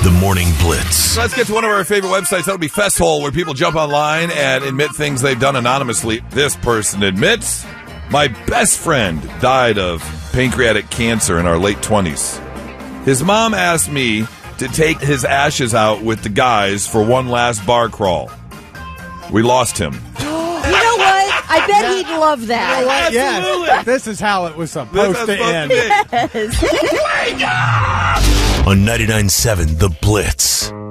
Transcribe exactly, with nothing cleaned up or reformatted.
The Morning Blitz. Let's get to one of our favorite websites. That'll be Festhole, where people jump online and admit things they've done anonymously. This person admits, my best friend died of pancreatic cancer in our late twenties. His mom asked me to take his ashes out with the guys for one last bar crawl. We lost him. You know what? I bet he'd love that. Absolutely. Yes. This is how it was supposed This to is supposed end. to be. Yes. On ninety-nine point seven The Blitz.